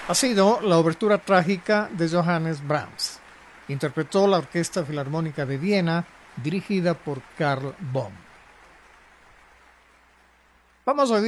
Ha sido la obertura trágica de Johannes Brahms. Interpretó la Orquesta Filarmónica de Viena, dirigida por Karl Böhm. Vamos a oír